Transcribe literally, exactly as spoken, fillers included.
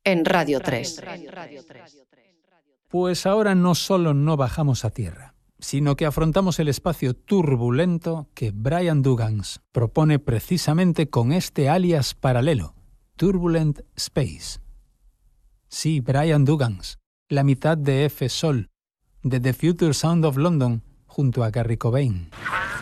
en Radio tres. Pues ahora no solo no bajamos a tierra, sino que afrontamos el espacio turbulento que Brian Dugans propone precisamente con este alias paralelo, Turbulent Space. Sí, Brian Dugans, la mitad de F-Sol, de The Future Sound of London, junto a Gary Cobain.